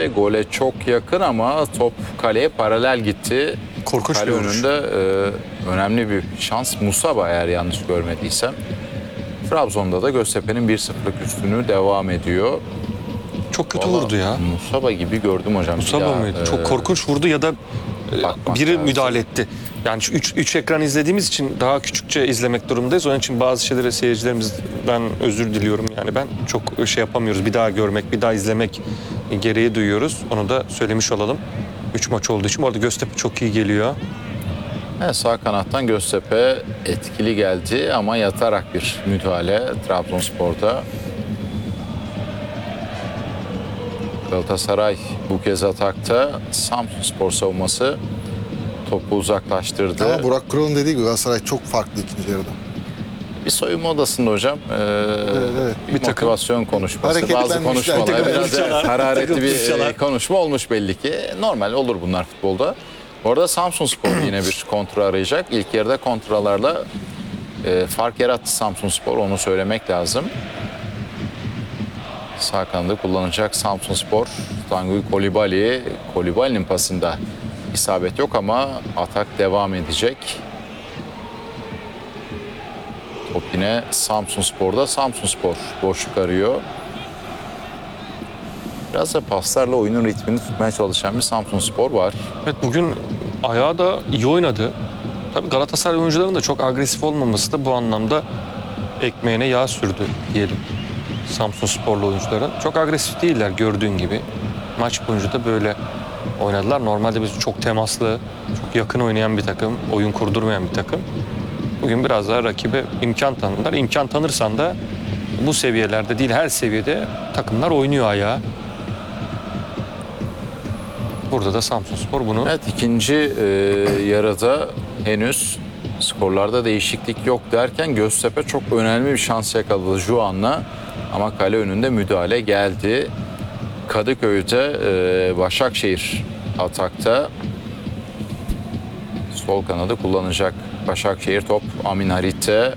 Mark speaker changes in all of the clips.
Speaker 1: müdahale. Gole çok yakın ama top kaleye paralel gitti.
Speaker 2: Korkunç
Speaker 1: Kale
Speaker 2: bir vuruş.
Speaker 1: önünde önemli bir şans. Musaba, eğer yanlış görmediysem. Trabzon'da da Göztepe'nin 1-0'lık üstünlüğü devam ediyor.
Speaker 2: Çok kötü
Speaker 1: Vallahi
Speaker 2: vurdu ya.
Speaker 1: Musaba gibi gördüm hocam.
Speaker 2: Musaba mıydı? Çok korkunç vurdu ya da biri
Speaker 1: lazım.
Speaker 2: müdahale etti. Yani şu üç ekran izlediğimiz için daha küçükçe izlemek durumundayız. Onun için bazı şeylere seyircilerimizden özür diliyorum. Yani ben çok şey yapamıyoruz. Bir daha görmek, bir daha izlemek gereği duyuyoruz. Onu da söylemiş olalım. 3 maç olduğu için. Bu arada Göztepe çok iyi geliyor.
Speaker 1: Evet, sağ kanattan Göztepe etkili geldi ama yatarak bir müdahale Trabzonspor'da. Galatasaray bu kez atakta. Samsunspor savunması topu uzaklaştırdı.
Speaker 3: Ama Burak Kural'ın dediği gibi Galatasaray çok farklı ikinci yarıda.
Speaker 1: Bir soyunma odasında hocam bir motivasyon konuşması, bazı
Speaker 3: Hareketlenmişler.
Speaker 1: konuşmalar, biraz
Speaker 2: fırçalar,
Speaker 1: hararetli bir
Speaker 2: fırçalar.
Speaker 1: konuşma olmuş belli ki. Normal olur bunlar futbolda. Bu arada Samsunspor yine bir kontra arayacak. İlk yarıda kontralarla fark yarattı Samsunspor, onu söylemek lazım. Sağ kanadı kullanacak Samsunspor. Tanguy Coulibaly. Coulibaly'nin pasında isabet yok ama atak devam edecek. Top yine Samsunspor'da. Samsunspor boşluk arıyor. Biraz da paslarla oyunun ritmini tutmaya çalışan bir Samsunspor var.
Speaker 2: Evet, bugün ayağı da iyi oynadı. Tabii Galatasaray oyuncularının da çok agresif olmaması da bu anlamda ekmeğine yağ sürdü diyelim. Samsunsporlu oyuncuların. Çok agresif değiller gördüğün gibi. Maç boyunca da böyle oynadılar. Normalde biz çok temaslı, çok yakın oynayan bir takım, oyun kurdurmayan bir takım. Bugün biraz daha rakibe imkan tanıdılar. İmkan tanırsan da bu seviyelerde değil, her seviyede takımlar oynuyor ayağa. Burada da Samsunspor bunu...
Speaker 1: Evet, ikinci yarıda henüz skorlarda değişiklik yok derken Göztepe çok önemli bir şans yakaladı Juan'la. Ama kale önünde müdahale geldi. Kadıköy'de Başakşehir atakta. Sol kanadı kullanacak Başakşehir, top Amin Harit'te.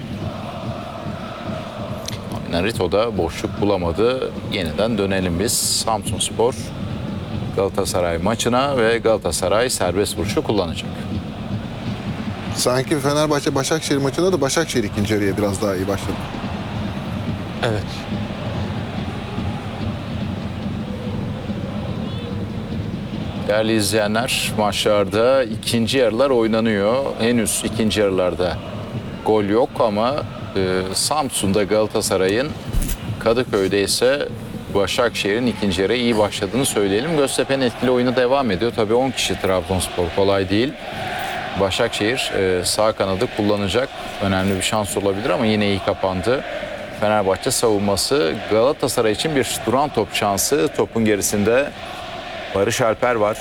Speaker 1: Amin Harit, o da boşluk bulamadı. Yeniden dönelim biz Samsunspor Galatasaray maçına ve Galatasaray serbest vuruşu kullanacak.
Speaker 3: Sanki Fenerbahçe Başakşehir maçında da Başakşehir ikinci yarıya biraz daha iyi başladı.
Speaker 2: Evet.
Speaker 1: Değerli izleyenler, maçlarda ikinci yarılar oynanıyor. Henüz ikinci yarılarda gol yok ama Samsun'da Galatasaray'ın, Kadıköy'de ise Başakşehir'in ikinci yarıya iyi başladığını söyleyelim. Göztepe'nin etkili oyunu devam ediyor. Tabii 10 kişi Trabzonspor, kolay değil. Başakşehir sağ kanadı kullanacak. Önemli bir şans olabilir ama yine iyi kapandı. Fenerbahçe savunması. Galatasaray için bir duran top şansı. Topun gerisinde Barış Alper var.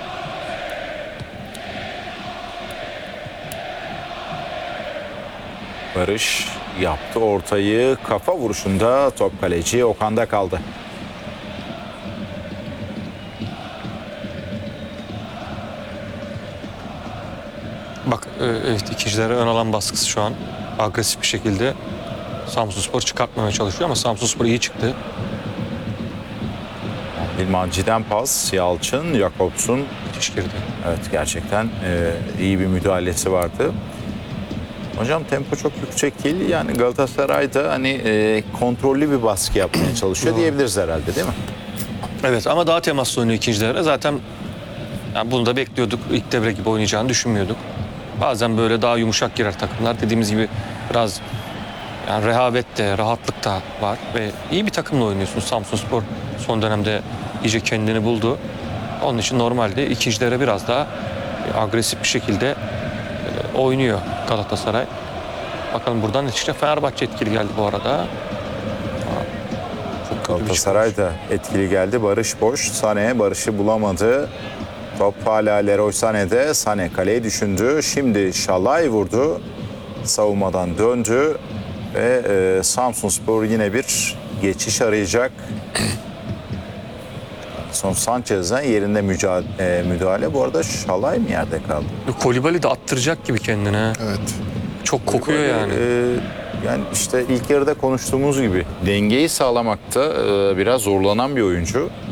Speaker 1: Barış yaptı ortayı. Kafa vuruşunda top kaleci Okan'da kaldı.
Speaker 2: Bak evet, ikincilere ön alan baskısı şu an agresif bir şekilde Samsunspor çıkartmamaya çalışıyor ama Samsunspor iyi çıktı.
Speaker 1: İlmanci'den pas, Yalçın, Jakobs'un.
Speaker 2: Müthiş girdi.
Speaker 1: Evet, gerçekten iyi bir müdahalesi vardı. Hocam tempo çok yüksek değil. Yani Galatasaray'da hani kontrollü bir baskı yapmaya çalışıyor diyebiliriz herhalde, değil mi?
Speaker 2: Evet, ama daha temaslı oynuyor ikincilere. Zaten yani bunu da bekliyorduk. İlk devre gibi oynayacağını düşünmüyorduk. Bazen böyle daha yumuşak girer takımlar. Dediğimiz gibi biraz yani rehavet de, rahatlık da var ve iyi bir takımla oynuyorsun. Samsunspor son dönemde iyice kendini buldu. Onun için normalde ikincilere biraz daha agresif bir şekilde oynuyor Galatasaray. Bakalım buradan ne çıkacak. Fenerbahçe etkili geldi bu arada.
Speaker 1: Galatasaray da etkili geldi. Barış boş. Sané Barış'ı bulamadı. Top hala Leroy Sané'de. Sané kaleye düşündü. Şimdi Şalay vurdu. Savunmadan döndü. Ve Samsunspor yine bir geçiş arayacak. Son Sanchez'den yerinde müdahale. Bu arada Şalay mı yerde kaldı?
Speaker 2: Coulibaly de attıracak gibi kendine.
Speaker 3: Evet.
Speaker 2: Çok kokuyor yani.
Speaker 1: Yani işte ilk yarıda konuştuğumuz gibi dengeyi sağlamakta biraz zorlanan bir oyuncu.